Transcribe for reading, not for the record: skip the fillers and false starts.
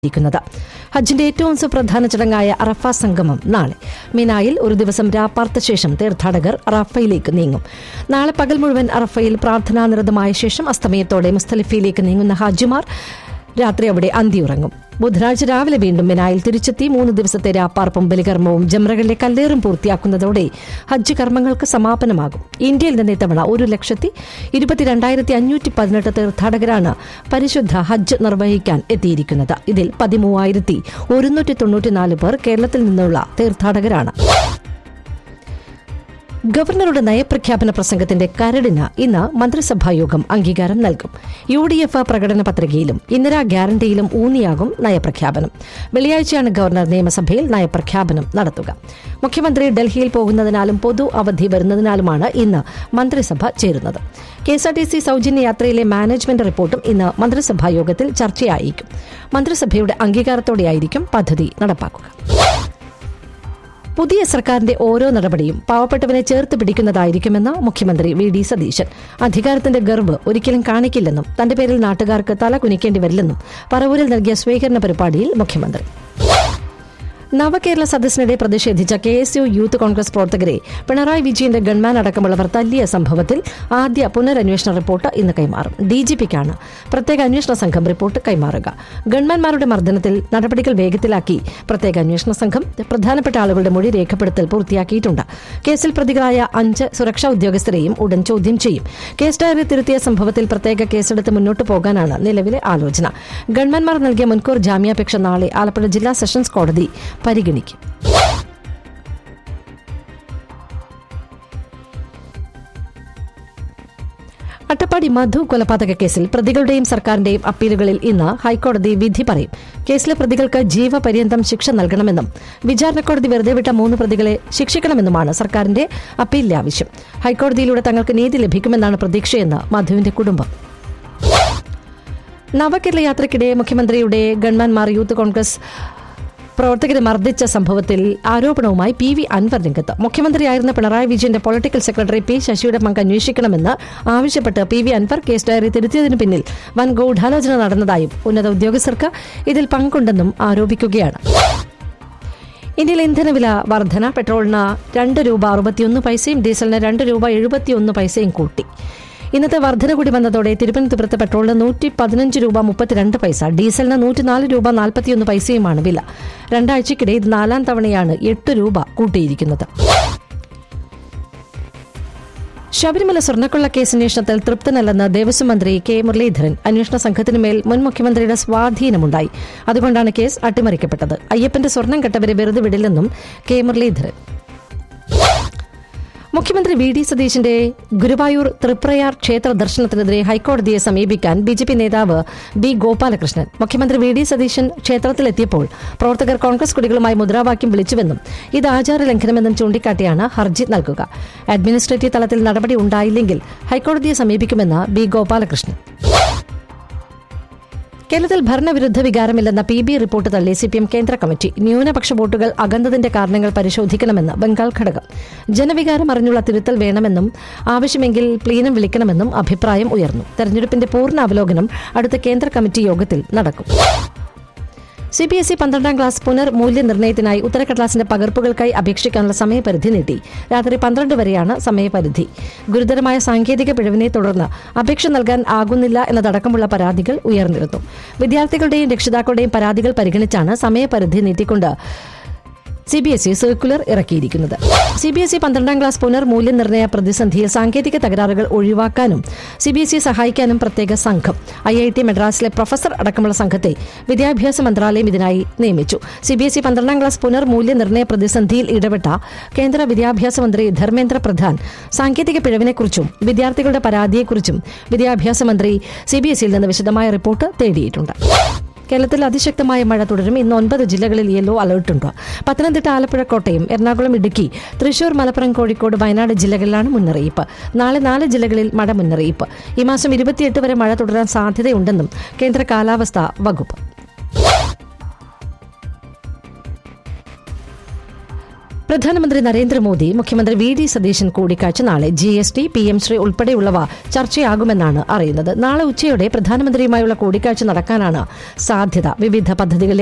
ഹജ്ജിന്റെ ഏറ്റവും സുപ്രധാന ചടങ്ങായ അറഫ സംഗമം നാളെ. മിനായിൽ ഒരു ദിവസം രാപ്പാർത്ത ശേഷം തീർത്ഥാടകർ അറഫയിലേക്ക് നീങ്ങും. നാളെ പകൽ മുഴുവൻ അറഫയിൽ പ്രാർത്ഥനാനിരതമായ ശേഷം അസ്തമയത്തോടെ മുസ്തലിഫയിലേക്ക് നീങ്ങുന്ന ഹാജിമാർ രാത്രി അവിടെ അന്തിയുറങ്ങും. ബുധനാഴ്ച രാവിലെ വീണ്ടും മിനായിൽ തിരിച്ചെത്തി 3 ദിവസത്തെ രാപ്പാർപ്പും ബലികർമ്മവും ജംറകളിലെ കല്ലേറും പൂർത്തിയാക്കുന്നതോടെ ഹജ്ജ് കർമ്മങ്ങൾക്ക് സമാപനമാകും. ഇന്ത്യയിൽ നിന്ന് ഇത്തവണ 1,22,518 തീർത്ഥാടകരാണ് പരിശുദ്ധ ഹജ്ജ് നിർവഹിക്കാൻ എത്തിയിരിക്കുന്നത്. ഇതിൽ 13,194 പേർ കേരളത്തിൽ നിന്നുള്ള തീർത്ഥാടകരാണ്. ഗവർണറുടെ നയപ്രഖ്യാപന പ്രസംഗത്തിന്റെ കരടിന് ഇന്ന് മന്ത്രിസഭായോഗം അംഗീകാരം നൽകും. UDF പ്രകടന പത്രികയിലും ഇന്ദിരാ ഗ്യാരണ്ടിയിലും ഊന്നിയാകും നയപ്രഖ്യാപനം. വെള്ളിയാഴ്ചയാണ് ഗവർണർ നിയമസഭയിൽ നയപ്രഖ്യാപനം നടത്തുക. മുഖ്യമന്ത്രി ഡൽഹിയിൽ പോകുന്നതിനാലും പൊതു അവധി വരുന്നതിനാലുമാണ് ഇന്ന് മന്ത്രിസഭ ചേരുന്നത്. KSRTC സൌജന്യ യാത്രയിലെ മാനേജ്മെന്റ് റിപ്പോർട്ടും ഇന്ന് മന്ത്രിസഭായോഗത്തിൽ ചർച്ചയായിരിക്കും. മന്ത്രിസഭയുടെ അംഗീകാരത്തോടെയായിരിക്കും പദ്ധതി നടപ്പാക്കുക. പുതിയ സർക്കാരിന്റെ ഓരോ നടപടിയും പാവപ്പെട്ടവനെ ചേർത്ത് പിടിക്കുന്നതായിരിക്കുമെന്ന് മുഖ്യമന്ത്രി VD സതീശൻ. അധികാരത്തിന്റെ ഗർവ് ഒരിക്കലും കാണിക്കില്ലെന്നും തന്റെ പേരിൽ നാട്ടുകാർക്ക് തല കുനിക്കേണ്ടി വരില്ലെന്നും പറവൂരിൽ നൽകിയ സ്വീകരണ പരിപാടിയിൽ മുഖ്യമന്ത്രി. നവകേരള സദസ്സിനിടെ പ്രതിഷേധിച്ച KSU യൂത്ത് കോൺഗ്രസ് പ്രവർത്തകരെ പിണറായി വിജയന്റെ ഗൺമാൻ അടക്കമുള്ളവർ തല്ലിയ സംഭവത്തിൽ ആദ്യ പുനരന്വേഷണ റിപ്പോർട്ട് ഇന്ന് കൈമാറും. DGPക്കാണ് പ്രത്യേക അന്വേഷണ സംഘം റിപ്പോർട്ട് കൈമാറുക. ഗൺമാൻമാരുടെ മർദ്ദനത്തിൽ നടപടികൾ വേഗത്തിലാക്കി പ്രത്യേക അന്വേഷണ സംഘം പ്രധാനപ്പെട്ട ആളുകളുടെ മൊഴി രേഖപ്പെടുത്തൽ പൂർത്തിയാക്കിയിട്ടുണ്ട്. കേസിൽ പ്രതികളായ 5 സുരക്ഷാ ഉദ്യോഗസ്ഥരെയും ഉടൻ ചോദ്യം ചെയ്യും. കേസ് ഡയറി തിരുത്തിയ സംഭവത്തിൽ പ്രത്യേക കേസെടുത്ത് മുന്നോട്ട് പോകാനാണ് നിലവിലെ ആലോചന. ഗൺമാൻമാർ നൽകിയ മുൻകൂർ ജാമ്യാപേക്ഷ നാളെ ആലപ്പുഴ ജില്ലാ സെഷൻസ് കോടതി പരിഗണിക്കും. അട്ടപ്പാടി മധു കൊലപാതക കേസിൽ പ്രതികളുടെയും സർക്കാരിന്റെയും അപ്പീലുകളിൽ ഇന്ന് ഹൈക്കോടതി വിധി പറയും. കേസിലെ പ്രതികൾക്ക് ജീവപര്യന്തം ശിക്ഷ നൽകണമെന്നും വിചാരണ കോടതി വെറുതെ വിട്ട 3 പ്രതികളെ ശിക്ഷിക്കണമെന്നുമാണ് സർക്കാരിന്റെ അപ്പീലിലെ ആവശ്യം. ഹൈക്കോടതിയിലൂടെ തങ്ങൾക്ക് നീതി ലഭിക്കുമെന്നാണ് പ്രതീക്ഷയെന്ന് മധുവിന്റെ കുടുംബം. നവകേരള യാത്രയ്ക്കിടെ മുഖ്യമന്ത്രിയുടെ ഗൺമാൻമാർ യൂത്ത് കോൺഗ്രസ് പ്രവർത്തകരെ മർദ്ദിച്ച സംഭവത്തിൽ ആരോപണവുമായി PV അൻവർ രംഗത്ത്. മുഖ്യമന്ത്രിയായിരുന്ന പിണറായി വിജയന്റെ പൊളിറ്റിക്കൽ സെക്രട്ടറി P ശശിയുടെ പങ്ക് അന്വേഷിക്കണമെന്ന് ആവശ്യപ്പെട്ട് PV അൻവർ കേസ് ഡയറി തിരുത്തിയതിനു പിന്നിൽ വൻ ഗൂഢാലോചന നടന്നതായും ഉന്നത ഉദ്യോഗസ്ഥർക്ക് ഇതിൽ പങ്കുണ്ടെന്നും ആരോപിക്കുകയാണ്. ഇന്ത്യയിൽ ഇന്ധനവില വർധന. പെട്രോളിന് ₹2.61, ഡീസലിന് ₹2.71 കൂട്ടി. ഇന്നത്തെ വർധന കൂടി വന്നതോടെ തിരുവനന്തപുരത്ത് പെട്രോളിന് ₹115.32, ഡീസലിന് ₹104.41 വില. 2 ആഴ്ചയ്ക്കിടെ ഇത് 4ാം തവണയാണ് ₹8 കൂട്ടിയിരിക്കുന്നത്. ശബരിമല സ്വർണ്ണക്കൊള്ള കേസ് അന്വേഷണത്തിൽ തൃപ്തനല്ലെന്ന് ദേവസ്വം മന്ത്രി K മുരളീധരൻ. അന്വേഷണ സംഘത്തിനുമേൽ മുൻ മുഖ്യമന്ത്രിയുടെ സ്വാധീനമുണ്ടായി, അതുകൊണ്ടാണ് കേസ് അട്ടിമറിക്കപ്പെട്ടത്. അയ്യപ്പന്റെ സ്വർണം കെട്ടവരെ വെറുതെ വിടില്ലെന്നും K മുരളീധരൻ. മുഖ്യമന്ത്രി VD സതീശന്റെ ഗുരുവായൂർ തൃപ്രയാർ ക്ഷേത്ര ദർശനത്തിനെതിരെ ഹൈക്കോടതിയെ സമീപിക്കാൻ BJP നേതാവ് B ഗോപാലകൃഷ്ണൻ. മുഖ്യമന്ത്രി VD സതീശൻ ക്ഷേത്രത്തിലെത്തിയപ്പോൾ പ്രവർത്തകർ കോൺഗ്രസ് കൊടികളുമായി മുദ്രാവാക്യം വിളിച്ചുവെന്നും ഇത് ആചാരലംഘനമെന്നും ചൂണ്ടിക്കാട്ടിയാണ് ഹർജി നൽകുക. അഡ്മിനിസ്ട്രേറ്റീവ് തലത്തിൽ നടപടി ഉണ്ടായില്ലെങ്കിൽ ഹൈക്കോടതിയെ സമീപിക്കുമെന്ന് B ഗോപാലകൃഷ്ണൻ. കേരളത്തിൽ ഭരണവിരുദ്ധ വികാരമില്ലെന്ന PB റിപ്പോർട്ട് തള്ളി CPM കേന്ദ്ര കമ്മിറ്റി. ന്യൂനപക്ഷ വോട്ടുകൾ അകന്നതിന്റെ കാരണങ്ങൾ പരിശോധിക്കണമെന്ന് ബംഗാൾ ഘടകം. ജനവികാരം അറിഞ്ഞുള്ള തിരുത്തൽ വേണമെന്നും ആവശ്യമെങ്കിൽ പ്ലീനം വിളിക്കണമെന്നും അഭിപ്രായം ഉയർന്നു. തെരഞ്ഞെടുപ്പിന്റെ പൂർണ്ണ അവലോകനം അടുത്ത കേന്ദ്ര കമ്മിറ്റി യോഗത്തിൽ നടക്കും. CBSE 12ാം ക്ലാസ് പുനർമൂല്യനിർണ്ണയത്തിനായി ഉത്തരക്കടലാസിന്റെ പകർപ്പുകൾക്കായി അപേക്ഷിക്കാനുള്ള സമയപരിധി നീട്ടി. രാത്രി 12 വരെയാണ് സമയപരിധി. ഗുരുതരമായ സാങ്കേതിക പിഴവിനെ തുടർന്ന് അപേക്ഷ നൽകാൻ ആകുന്നില്ല എന്നതടക്കമുള്ള പരാതികൾ ഉയർന്നിരുന്നു. വിദ്യാർത്ഥികളുടെയും രക്ഷിതാക്കളുടെയും പരാതികൾ പരിഗണിച്ചാണ് സമയപരിധി നീട്ടിക്കൊണ്ട് CBSE സർക്കുലർ ഇറക്കിയിരിക്കുന്നത്. CBSE 12ാം ക്ലാസ് പുനർമൂല്യനിർണ്ണയ പ്രതിസന്ധിയിൽ സാങ്കേതിക തകരാറുകൾ ഒഴിവാക്കാനും CBSE സഹായിക്കാനും പ്രത്യേക സംഘം IIT മദ്രാസിലെ പ്രൊഫസർ അടക്കമുള്ള സംഘത്തെ വിദ്യാഭ്യാസ മന്ത്രാലയം ഇതിനായി നിയമിച്ചു. CBSE 12ാം ക്ലാസ് പുനർമൂല്യനിർണ്ണയ പ്രതിസന്ധിയിൽ ഇടപെട്ട കേന്ദ്ര വിദ്യാഭ്യാസ മന്ത്രി ധർമ്മേന്ദ്ര പ്രധാൻ സാങ്കേതിക പിഴവിനെക്കുറിച്ചും വിദ്യാർത്ഥികളുടെ പരാതിയെക്കുറിച്ചും വിദ്യാഭ്യാസ മന്ത്രി CBSEയിൽ നിന്ന് വിശദമായ റിപ്പോർട്ട് തേടിയിട്ടുണ്ട്. കേരളത്തിൽ അതിശക്തമായ മഴ തുടരും. ഇന്ന് 9 ജില്ലകളിൽ യെല്ലോ അലർട്ടുണ്ട്. പത്തനംതിട്ട, ആലപ്പുഴ, കോട്ടയം, എറണാകുളം, ഇടുക്കി, തൃശൂർ, മലപ്പുറം, കോഴിക്കോട്, വയനാട് ജില്ലകളിലാണ് മുന്നറിയിപ്പ്. നാളെ 4 ജില്ലകളിൽ മഴ മുന്നറിയിപ്പ്. ഈ മാസം 28 വരെ മഴ തുടരാൻ സാധ്യതയുണ്ടെന്നും കേന്ദ്ര കാലാവസ്ഥാ വകുപ്പ്. പ്രധാനമന്ത്രി നരേന്ദ്രമോദി മുഖ്യമന്ത്രി വി ഡി സതീശൻ കൂടിക്കാഴ്ച നാളെ. GST, PM ശ്രീ ഉൾപ്പെടെയുള്ളവ ചർച്ചയാകുമെന്നാണ് അറിയുന്നത്. നാളെ ഉച്ചയോടെ പ്രധാനമന്ത്രിയുമായുള്ള കൂടിക്കാഴ്ച നടക്കാനാണ് സാധ്യത. വിവിധ പദ്ധതികളിലെ